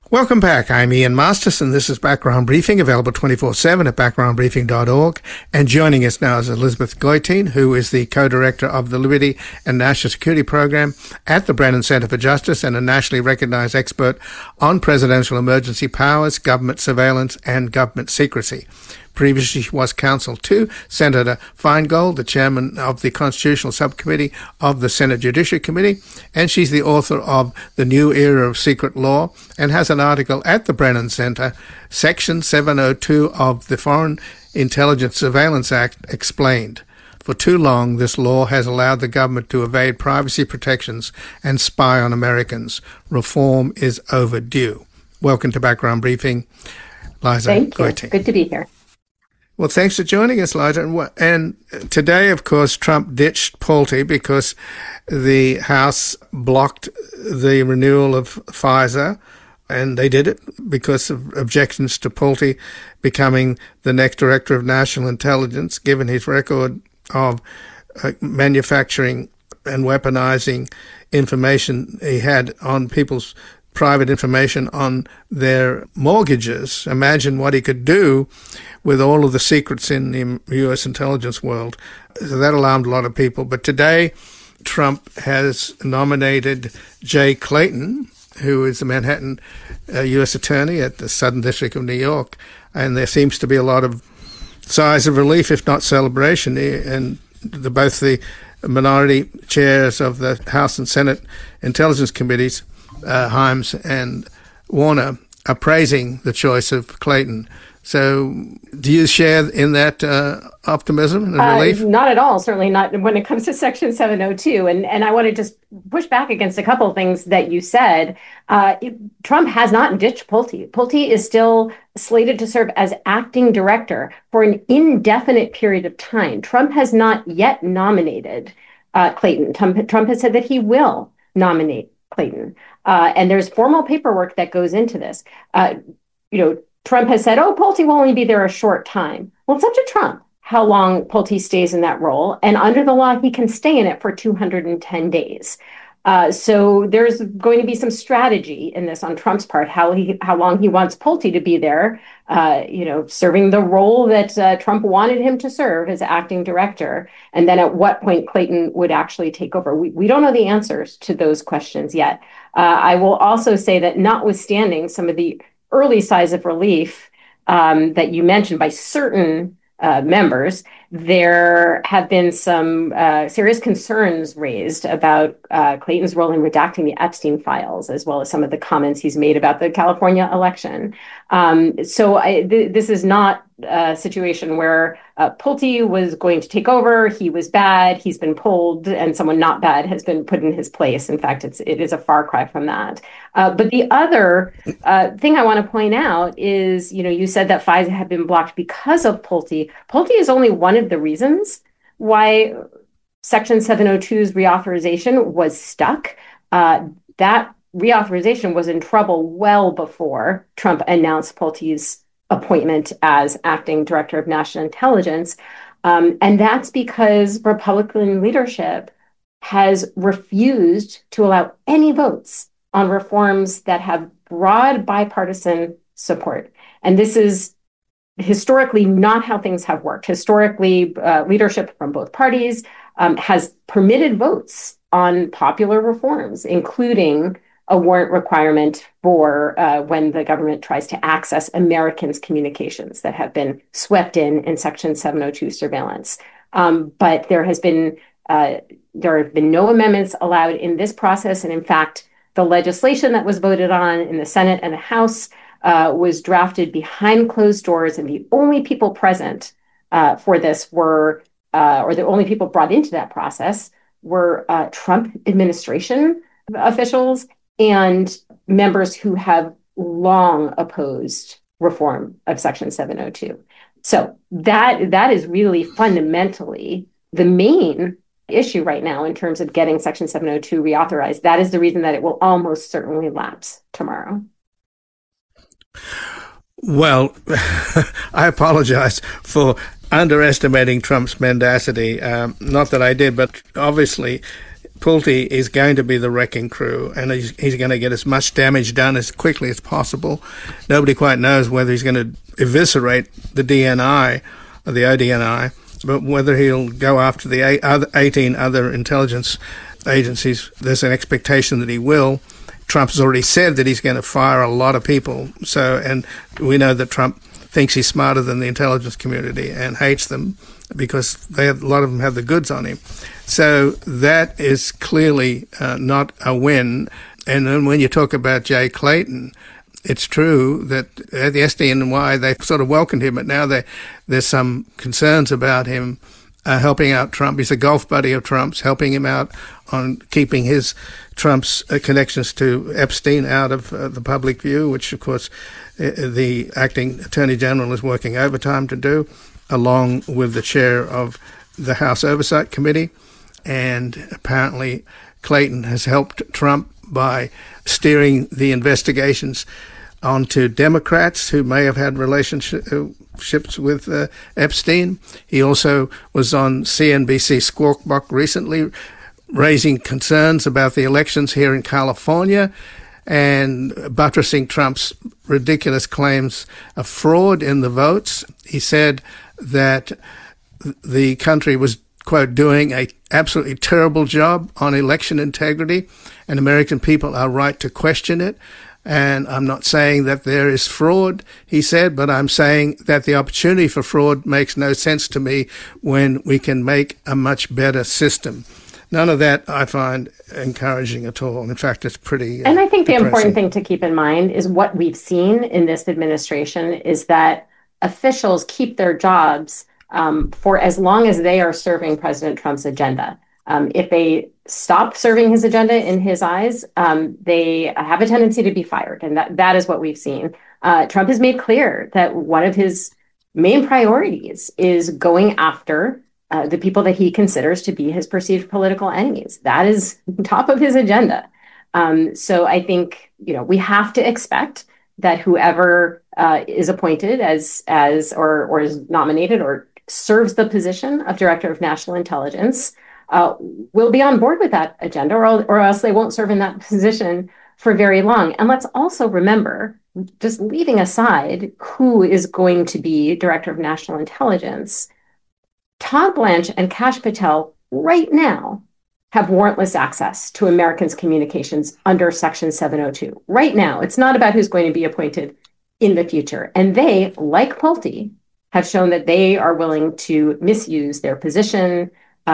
Welcome back. I'm Ian Masterson. This is Background Briefing, available 24/7 at backgroundbriefing.org. And joining us now is Elizabeth Goitein, who is the co-director of the Liberty and National Security Program at the Brennan Center for Justice and a nationally recognized expert on presidential emergency powers, government surveillance, and government secrecy. Previously, she was counsel to Senator Feingold, the chairman of the Constitutional Subcommittee of the Senate Judiciary Committee, and she's the author of The New Era of Secret Law and has an article at the Brennan Center, Section 702 of the Foreign Intelligence Surveillance Act Explained. For too long, this law has allowed the government to evade privacy protections and spy on Americans. Reform is overdue. Welcome to Background Briefing, Liza Goitein. Thank you. Good to be here. Well, thanks for joining us, Liza. And today, of course, Trump ditched Pulte because the House blocked the renewal of FISA, and they did it because of objections to Pulte becoming the next director of national intelligence, given his record of manufacturing and weaponizing information he had on people's private information on their mortgages. Imagine what he could do with all of the secrets in the U.S. intelligence world. So that alarmed a lot of people. But today, Trump has nominated Jay Clayton, who is the Manhattan U.S. attorney at the Southern District of New York. And there seems to be a lot of sighs of relief, if not celebration. And both the minority chairs of the House and Senate Intelligence Committees, Himes and Warner, are praising the choice of Clayton. So do you share in that optimism and relief? Not at all, certainly not when it comes to Section 702. And I want to just push back against a couple of things that you said. Trump has not ditched Pulte. Pulte is still slated to serve as acting director for an indefinite period of time. Trump has not yet nominated Clayton. Trump has said that he will nominate Clayton. And there's formal paperwork that goes into this. Trump has said, Pulte will only be there a short time. Well, it's up to Trump how long Pulte stays in that role. And under the law, he can stay in it for 210 days. So there's going to be some strategy in this on Trump's part, how long he wants Pulte to be there, serving the role that Trump wanted him to serve as acting director. And then at what point Clayton would actually take over. We don't know the answers to those questions yet. I will also say that notwithstanding some of the early signs of relief that you mentioned by certain members, there have been some serious concerns raised about Clayton's role in redacting the Epstein files, as well as some of the comments he's made about the California election. This is not a situation where Pulte was going to take over. He was bad. He's been pulled, and someone not bad has been put in his place. In fact, it is a far cry from that. But the other thing I want to point out is, you said that FISA had been blocked because of Pulte. Pulte is only one of the reasons why Section 702's reauthorization was stuck. That reauthorization was in trouble well before Trump announced Pulte's appointment as acting director of national intelligence. And that's because Republican leadership has refused to allow any votes on reforms that have broad bipartisan support. And this is historically not how things have worked. Historically, leadership from both parties has permitted votes on popular reforms, including a warrant requirement for when the government tries to access Americans' communications that have been swept in Section 702 surveillance. But there have been no amendments allowed in this process. And in fact, the legislation that was voted on in the Senate and the House was drafted behind closed doors, and the only people present for this were, or the only people brought into that process were Trump administration officials and members who have long opposed reform of Section 702. So that is really fundamentally the main issue right now in terms of getting Section 702 reauthorized. That is the reason that it will almost certainly lapse tomorrow. Well, I apologize for underestimating Trump's mendacity. Not that I did, but obviously Pulte is going to be the wrecking crew, and he's going to get as much damage done as quickly as possible. Nobody quite knows whether he's going to eviscerate the DNI or the ODNI, but whether he'll go after the 18 other intelligence agencies, there's an expectation that he will. Trump has already said that he's going to fire a lot of people. And we know that Trump thinks he's smarter than the intelligence community and hates them because a lot of them have the goods on him. So that is clearly not a win. And then when you talk about Jay Clayton, it's true that at the SDNY, they sort of welcomed him, but now there's some concerns about him helping out Trump. He's a golf buddy of Trump's, helping him out on keeping Trump's connections to Epstein out of the public view, which, of course, the acting attorney general is working overtime to do, along with the chair of the House Oversight Committee. And apparently Clayton has helped Trump by steering the investigations onto Democrats who may have had relationships with Epstein. He also was on CNBC Squawk Box recently, raising concerns about the elections here in California and buttressing Trump's ridiculous claims of fraud in the votes. He said that the country was, quote, doing a absolutely terrible job on election integrity, and American people are right to question it. And I'm not saying that there is fraud, he said, but I'm saying that the opportunity for fraud makes no sense to me when we can make a much better system. None of that I find encouraging at all. In fact, it's pretty And I think depressing. The important thing to keep in mind is what we've seen in this administration is that officials keep their jobs for as long as they are serving President Trump's agenda. If they stop serving his agenda in his eyes, they have a tendency to be fired. And that is what we've seen. Trump has made clear that one of his main priorities is going after the people that he considers to be his perceived political enemies. That is top of his agenda. So I think, we have to expect that whoever is appointed as or is nominated or serves the position of Director of National Intelligence will be on board with that agenda, or else they won't serve in that position for very long. And let's also remember, just leaving aside who is going to be Director of National Intelligence, Todd Blanche and Kash Patel right now have warrantless access to Americans' communications under Section 702. Right now, it's not about who's going to be appointed in the future. And they, like Pulte, have shown that they are willing to misuse their position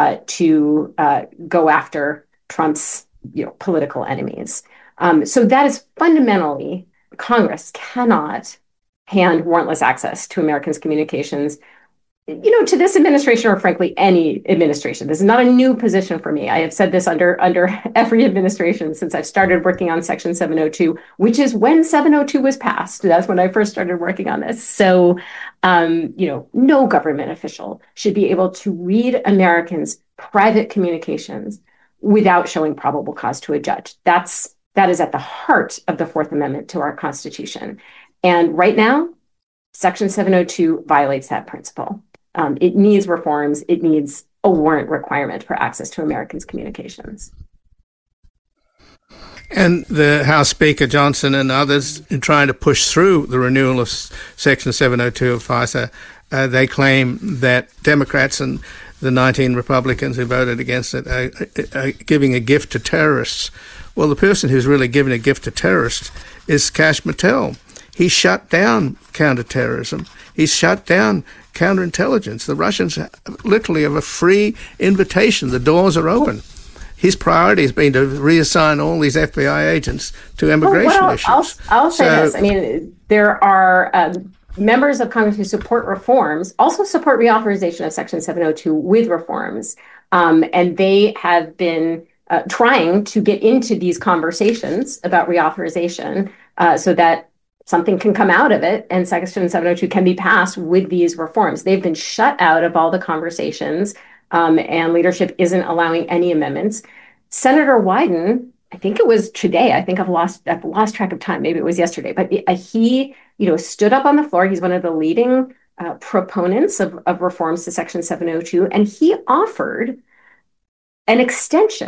to go after Trump's political enemies. So that is fundamentally, Congress cannot hand warrantless access to Americans' communications, to this administration or frankly any administration. This is not a new position for me. I have said this under every administration since I've started working on Section 702, which is when 702 was passed. That's when I first started working on this. So, no government official should be able to read Americans' private communications without showing probable cause to a judge. That is at the heart of the Fourth Amendment to our Constitution. And right now, Section 702 violates that principle. It needs reforms. It needs a warrant requirement for access to Americans' communications. And the House Speaker Johnson and others, in trying to push through the renewal of Section 702 of FISA, they claim that Democrats and the 19 Republicans who voted against it are giving a gift to terrorists. Well, the person who's really giving a gift to terrorists is Kash Patel. He shut down counterterrorism. He shut down counterintelligence. The Russians literally have a free invitation. The doors are open. His priority has been to reassign all these FBI agents to immigration issues. I'll say this. I mean, there are members of Congress who support reforms, also support reauthorization of Section 702 with reforms. And they have been trying to get into these conversations about reauthorization so that something can come out of it and Section 702 can be passed with these reforms. They've been shut out of all the conversations and leadership isn't allowing any amendments. Senator Wyden, I think it was today, I've lost track of time, maybe it was yesterday, but he stood up on the floor. He's one of the leading proponents of reforms to Section 702, and he offered an extension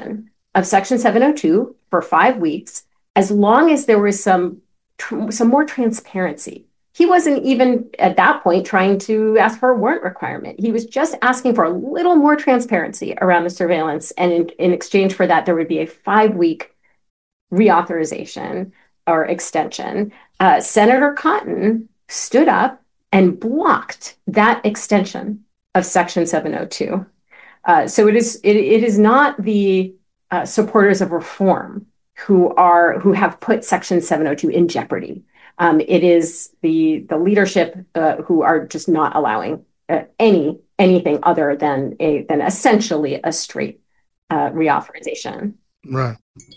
of Section 702 for 5 weeks, as long as there was some more transparency. He wasn't even at that point trying to ask for a warrant requirement. He was just asking for a little more transparency around the surveillance. And in exchange for that, there would be a 5-week reauthorization or extension. Senator Cotton stood up and blocked that extension of Section 702. So it is not the supporters of reform who have put Section 702 in jeopardy. It is the leadership who are just not allowing anything other than essentially a straight reauthorization. Right.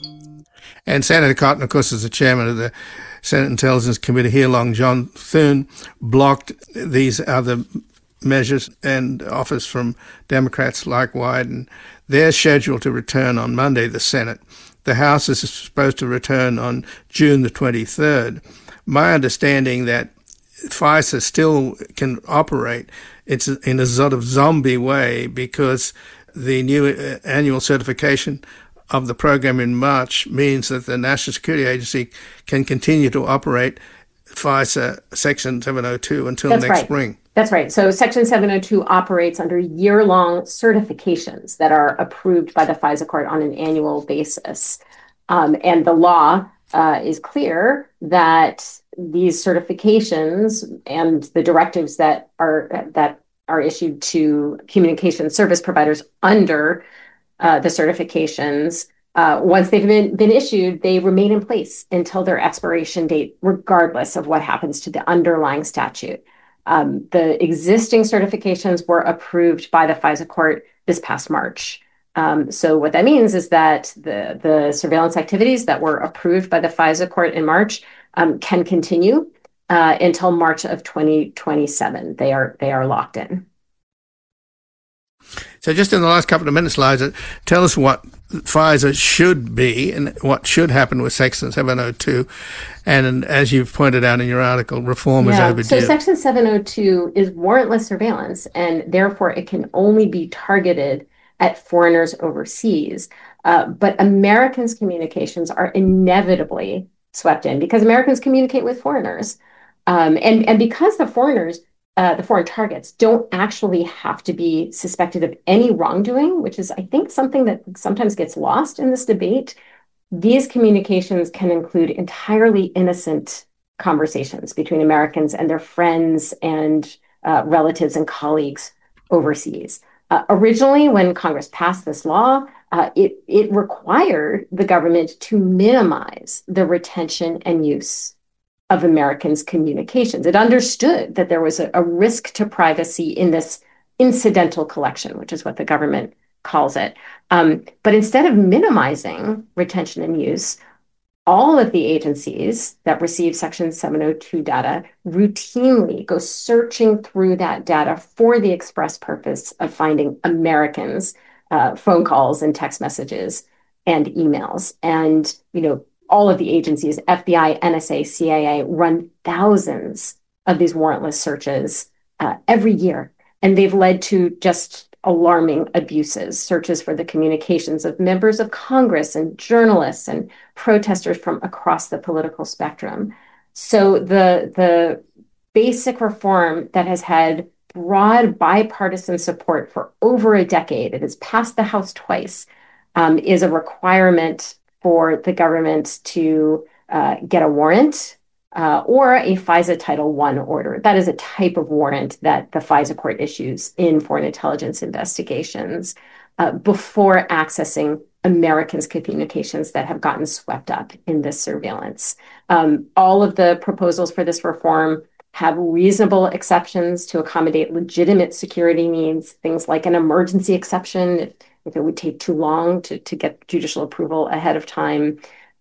And Senator Cotton, of course, is the chairman of the Senate Intelligence Committee here. Long John Thune blocked these other measures and offers from Democrats like Wyden. They're scheduled to return on Monday, the Senate. The House is supposed to return on June the 23rd. My understanding that FISA still can operate, it's in a sort of zombie way, because the new annual certification of the program in March means that the National Security Agency can continue to operate FISA Section 702 until next spring. That's right. So Section 702 operates under year-long certifications that are approved by the FISA court on an annual basis. And the law is clear that these certifications and the directives that are issued to communication service providers under the certifications, once they've been issued, they remain in place until their expiration date, regardless of what happens to the underlying statute. The existing certifications were approved by the FISA court this past March. So what that means is that the surveillance activities that were approved by the FISA court in March can continue until March of 2027. They are locked in. So just in the last couple of minutes, Liza, tell us what FISA should be and what should happen with Section 702. And as you've pointed out in your article, reform is overdue. So Section 702 is warrantless surveillance, and therefore it can only be targeted at foreigners overseas. But Americans' communications are inevitably swept in because Americans communicate with foreigners. And because the foreign targets don't actually have to be suspected of any wrongdoing, which is, I think, something that sometimes gets lost in this debate, these communications can include entirely innocent conversations between Americans and their friends and relatives and colleagues overseas. Originally, when Congress passed this law, it required the government to minimize the retention and use of Americans' communications. It understood that there was a risk to privacy in this incidental collection, which is what the government calls it. But instead of minimizing retention and use, all of the agencies that receive Section 702 data routinely go searching through that data for the express purpose of finding Americans' phone calls and text messages and emails. And, all of the agencies, FBI, NSA, CIA, run thousands of these warrantless searches every year. And they've led to just alarming abuses, searches for the communications of members of Congress and journalists and protesters from across the political spectrum. So the basic reform that has had broad bipartisan support for over a decade, it has passed the House twice, is a requirement for the government to get a warrant or a FISA Title I order. That is a type of warrant that the FISA court issues in foreign intelligence investigations before accessing Americans' communications that have gotten swept up in this surveillance. All of the proposals for this reform have reasonable exceptions to accommodate legitimate security needs, things like an emergency exception if it would take too long to get judicial approval ahead of time.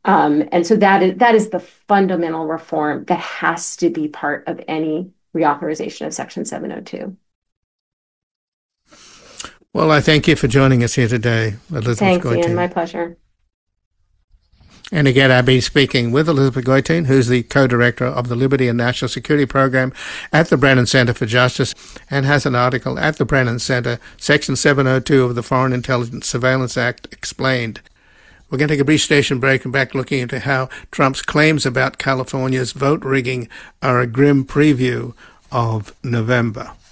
And so that is the fundamental reform that has to be part of any reauthorization of Section 702. Well, I thank you for joining us here today, Elizabeth Thanks, Goitein. Ian. My pleasure. And again, I've been speaking with Elizabeth Goitein, who's the co-director of the Liberty and National Security Program at the Brennan Center for Justice, and has an article at the Brennan Center, Section 702 of the Foreign Intelligence Surveillance Act Explained. We're going to take a brief station break and back looking into how Trump's claims about California's vote rigging are a grim preview of November.